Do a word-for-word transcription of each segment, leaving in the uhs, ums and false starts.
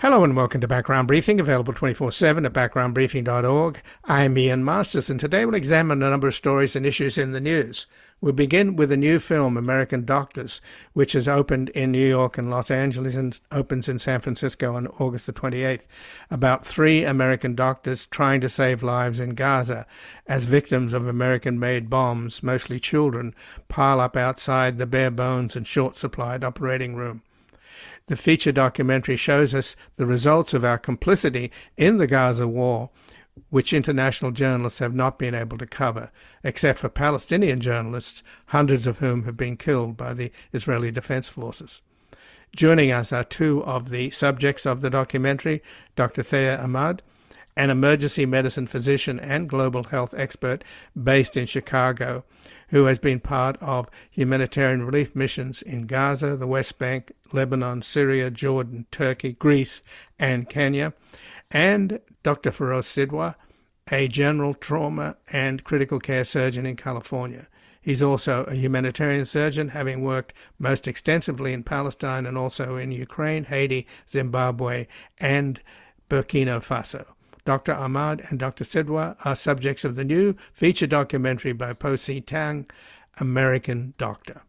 Hello and welcome to Background Briefing, available twenty-four seven at background briefing dot org. I'm Ian Masters, and today we'll examine a number of stories and issues in the news. We'll begin with a new film, American Doctors, which has opened in New York and Los Angeles and opens in San Francisco on August the twenty-eighth, about three American doctors trying to save lives in Gaza as victims of American-made bombs, mostly children, pile up outside the bare bones and short-supplied operating room. The feature documentary shows us the results of our complicity in the Gaza war, which international journalists have not been able to cover, except for Palestinian journalists, hundreds of whom have been killed by the Israeli Defense Forces. Joining us are two of the subjects of the documentary, Doctor Thea Ahmad, an emergency medicine physician and global health expert based in Chicago, who has been part of humanitarian relief missions in Gaza, the West Bank, Lebanon, Syria, Jordan, Turkey, Greece, and Kenya, and Doctor Feroz Sidwa, a general trauma and critical care surgeon in California. He's also a humanitarian surgeon, having worked most extensively in Palestine and also in Ukraine, Haiti, Zimbabwe, and Burkina Faso. Doctor Ahmad and Doctor Sidwa are subjects of the new feature documentary by Po Si Tang, American Doctor.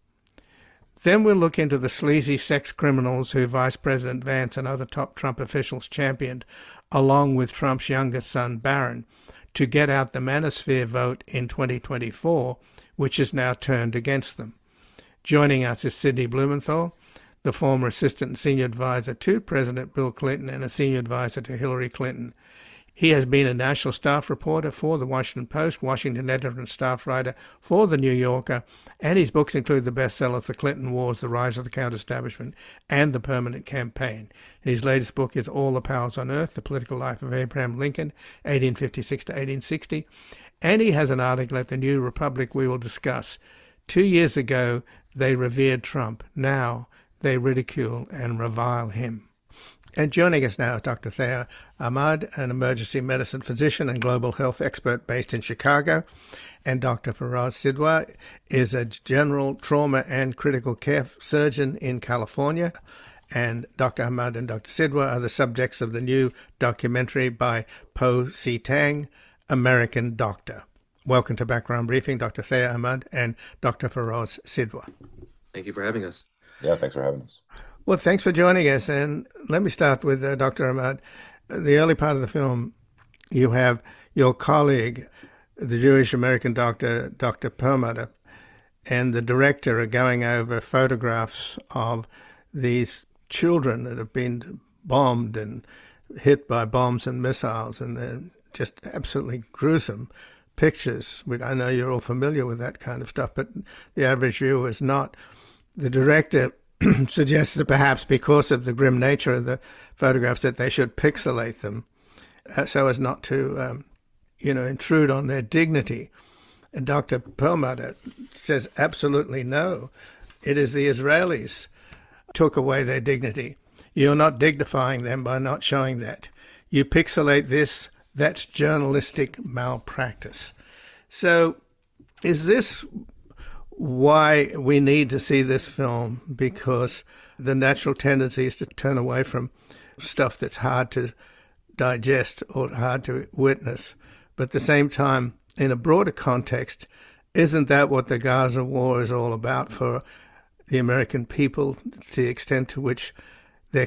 Then we'll look into the sleazy sex criminals who Vice President Vance and other top Trump officials championed, along with Trump's youngest son, Barron, to get out the manosphere vote in twenty twenty-four, which is now turned against them. Joining us is Sidney Blumenthal, the former assistant and senior advisor to President Bill Clinton and a senior advisor to Hillary Clinton. He has been a national staff reporter for the Washington Post, Washington editor and staff writer for The New Yorker, and his books include the bestsellers The Clinton Wars, The Rise of the Counter-Establishment, and The Permanent Campaign. His latest book is All the Powers on Earth, The Political Life of Abraham Lincoln, eighteen fifty-six to eighteen sixty, and he has an article at The New Republic we will discuss. Two years ago, they revered Trump. Now they ridicule and revile him. And joining us now is Doctor Thea Ahmad, an emergency medicine physician and global health expert based in Chicago, and Doctor Feroz Sidwa is a general trauma and critical care surgeon in California. And Doctor Ahmad and Doctor Sidwa are the subjects of the new documentary by Po Si Tang, American Doctor. Welcome to Background Briefing, Doctor Thea Ahmad and Doctor Feroz Sidwa. Thank you for having us. Yeah, thanks for having us. Well, thanks for joining us. And let me start with uh, Doctor Ahmad. The early part of the film, you have your colleague, the Jewish American doctor, Doctor Perlmutter, and the director are going over photographs of these children that have been bombed and hit by bombs and missiles, and they're just absolutely gruesome pictures. I know you're all familiar with that kind of stuff, but the average viewer is not. The director suggests that perhaps because of the grim nature of the photographs that they should pixelate them uh, so as not to, um, you know, intrude on their dignity. And Doctor Perlmutter says absolutely no. It is the Israelis took away their dignity. You're not dignifying them by not showing that. You pixelate this, that's journalistic malpractice. So is this why we need to see this film? Because the natural tendency is to turn away from stuff that's hard to digest or hard to witness. But at the same time, in a broader context, isn't that what the Gaza war is all about for the American people, to the extent to which